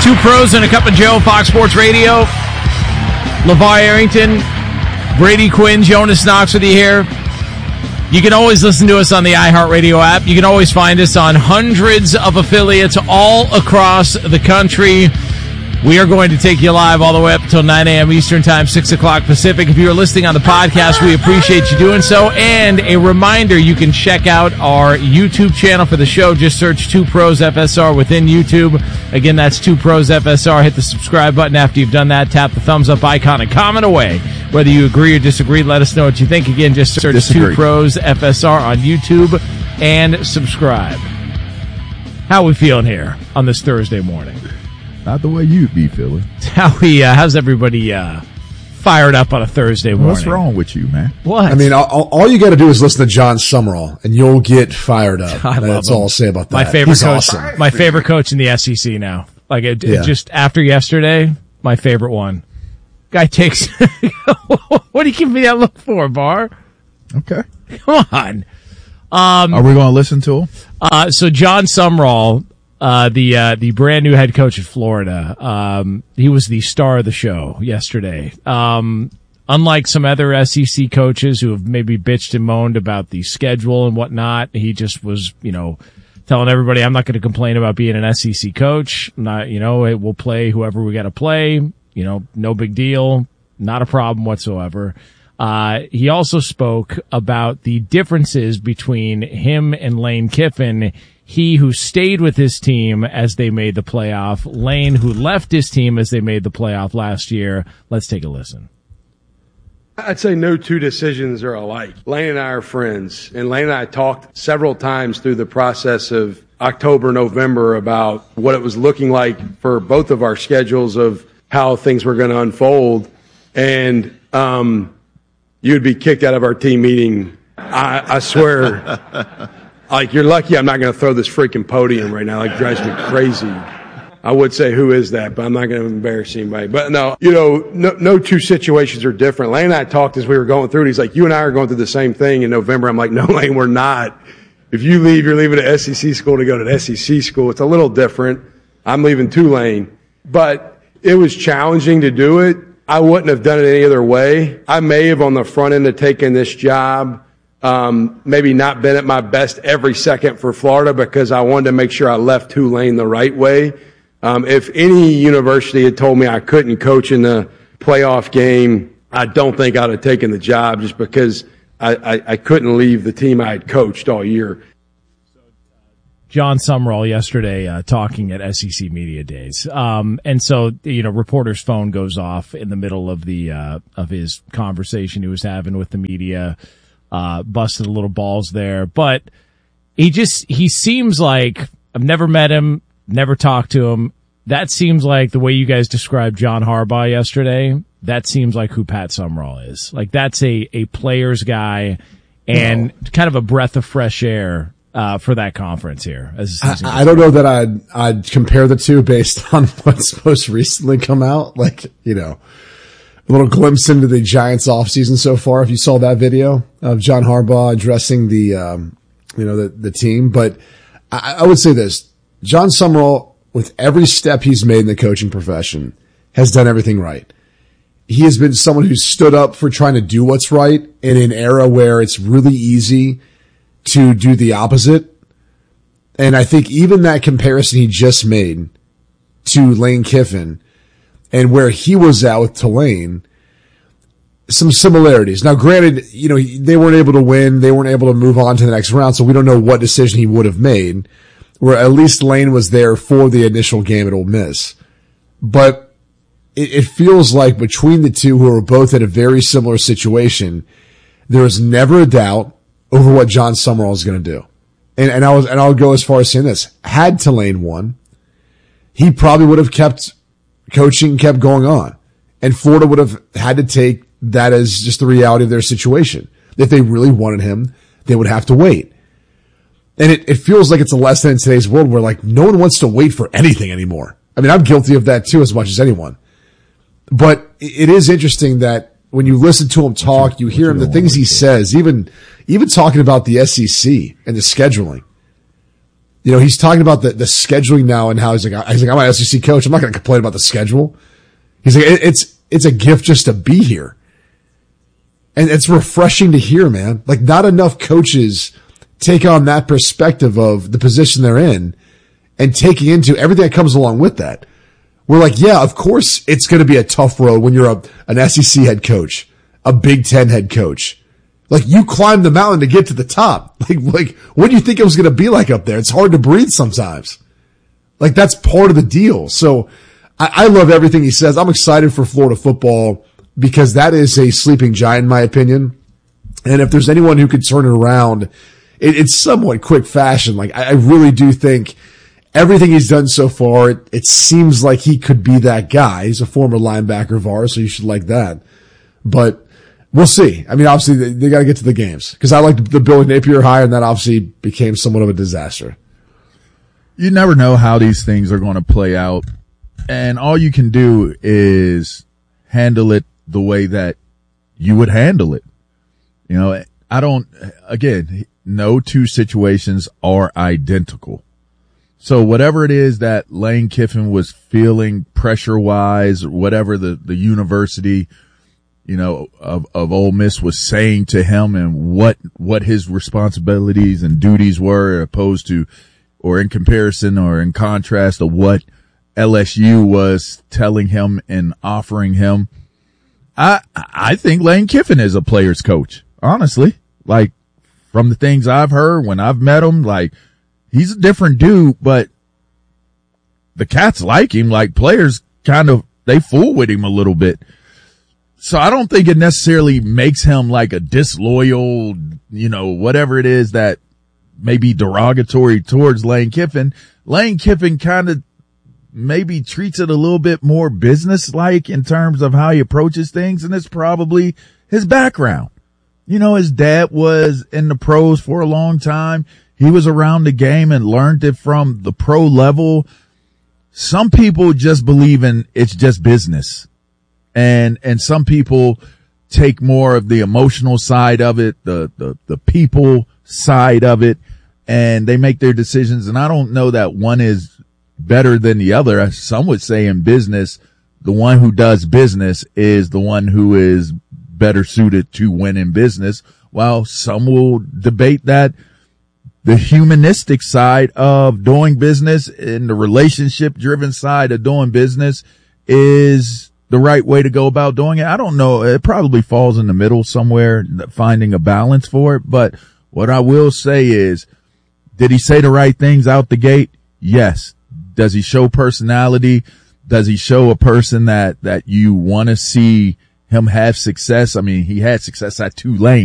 Two Pros and a Cup of Joe, Fox Sports Radio. LeVar Arrington, Brady Quinn, Jonas Knox with you here. You can always listen to us on the iHeartRadio app. You can always find us on hundreds of affiliates all across the country. We are going to take you live all the way up until 9 a.m. Eastern Time, 6 o'clock Pacific. If you're listening on the podcast, we appreciate you doing so. And a reminder, you can check out our YouTube channel for the show. Just search Two Pros FSR within YouTube. Again, that's Two Pros FSR. Hit the subscribe button. After you've done that, tap the thumbs up icon and comment away. Whether you agree or disagree, let us know what you think. Again, just search Two Pros FSR on YouTube and subscribe. How are we feeling here on this Thursday morning? Not the way you'd be feeling. How's everybody fired up on a Thursday morning? What's wrong with you, man? What? I mean, all you got to do is listen to John Summerall, and you'll get fired up. That's all I'll say about that. My favorite He's coach. Awesome. My favorite coach in the SEC now. Like just after yesterday, my favorite one. Guy takes. What do you give me that look for, Bar? Okay. Come on. Are we going to listen to him? So John Summerall. The brand new head coach at Florida. He was the star of the show yesterday. Unlike some other SEC coaches who have maybe bitched and moaned about the schedule and whatnot, he just was, telling everybody, I'm not going to complain about being an SEC coach. We'll play whoever we got to play. No big deal. Not a problem whatsoever. He also spoke about the differences between him and Lane Kiffin. He who stayed with his team as they made the playoff. Lane who left his team as they made the playoff last year. Let's take a listen. I'd say no two decisions are alike. Lane and I are friends, and Lane and I talked several times through the process of October, November about what it was looking like for both of our schedules of how things were going to unfold. And you'd be kicked out of our team meeting. I swear. Like, you're lucky I'm not going to throw this freaking podium right now. Like, it drives me crazy. I would say, who is that? But I'm not going to embarrass anybody. But no, no two situations are different. Lane and I talked as we were going through it. He's like, you and I are going through the same thing in November. I'm like, no, Lane, we're not. If you leave, you're leaving the SEC school to go to the SEC school. It's a little different. I'm leaving Tulane. But it was challenging to do it. I wouldn't have done it any other way. I may have on the front end of taking this job maybe not been at my best every second for Florida because I wanted to make sure I left Tulane the right way. If any university had told me I couldn't coach in the playoff game, I don't think I'd have taken the job just because I couldn't leave the team I had coached all year. John Summerall yesterday talking at SEC Media Days. And so, reporter's phone goes off in the middle of of his conversation he was having with the media. Busted a little balls there, but he seems like, I've never met him, never talked to him. That seems like the way you guys described John Harbaugh yesterday. That seems like who Pat Summerall is. Like, that's a player's guy and kind of a breath of fresh air, for that conference here. I don't know that I'd compare the two based on what's most recently come out. Like, a little glimpse into the Giants offseason so far. If you saw that video of John Harbaugh addressing the team. But I would say this, John Summerall, with every step he's made in the coaching profession, has done everything right. He has been someone who stood up for trying to do what's right in an era where it's really easy to do the opposite. And I think even that comparison he just made to Lane Kiffin and where he was at with Tulane, some similarities. Now, granted, they weren't able to win. They weren't able to move on to the next round, so we don't know what decision he would have made, where at least Lane was there for the initial game at Ole Miss. But it feels like between the two, who are both in a very similar situation, there was never a doubt over what John Summerall is going to do. And I'll go as far as saying this. Had Tulane won, he probably would have kept coaching, kept going on. And Florida would have had to take that as just the reality of their situation. If they really wanted him, they would have to wait. And it feels like it's a lesson in today's world where, like, no one wants to wait for anything anymore. I mean, I'm guilty of that too as much as anyone. But it is interesting that when you listen to him talk, you hear him, the things he says, even talking about the SEC and the scheduling. he's talking about the scheduling now and how he's like, I'm an SEC coach. I'm not going to complain about the schedule. He's like, it's a gift just to be here. And it's refreshing to hear, man. Like, not enough coaches take on that perspective of the position they're in and taking into everything that comes along with that. We're like, yeah, of course it's going to be a tough road when you're an SEC head coach, a Big Ten head coach. Like, you climbed the mountain to get to the top. Like, what do you think it was going to be like up there? It's hard to breathe sometimes. Like, that's part of the deal. So I love everything he says. I'm excited for Florida football because that is a sleeping giant in my opinion. And if there's anyone who could turn it around, it's somewhat quick fashion. Like, I really do think everything he's done so far, it seems like he could be that guy. He's a former linebacker of ours, so you should like that. But we'll see. I mean, obviously they got to get to the games because I like the Billy Napier hire, and that obviously became somewhat of a disaster. You never know how these things are going to play out, and all you can do is handle it the way that you would handle it. No two situations are identical. So whatever it is that Lane Kiffin was feeling pressure-wise, or whatever the university, of Ole Miss was saying to him, and what his responsibilities and duties were, opposed to, or in comparison or in contrast to what LSU was telling him and offering him. I think Lane Kiffin is a player's coach, honestly. Like, from the things I've heard when I've met him, like, he's a different dude, but the cats like him. Like, players they fool with him a little bit. So I don't think it necessarily makes him like a disloyal, whatever it is that may be derogatory towards Lane Kiffin. Lane Kiffin kind of maybe treats it a little bit more business-like in terms of how he approaches things, and it's probably his background. His dad was in the pros for a long time. He was around the game and learned it from the pro level. Some people just believe in it's just business. And some people take more of the emotional side of it, the people side of it, and they make their decisions. And I don't know that one is better than the other. Some would say in business, the one who does business is the one who is better suited to win in business, while some will debate that the humanistic side of doing business and the relationship driven side of doing business is the right way to go about doing it. I don't know. It probably falls in the middle somewhere, finding a balance for it. But what I will say is, did he say the right things out the gate? Yes. Does he show personality? Does he show a person that you want to see him have success? I mean, he had success at Tulane.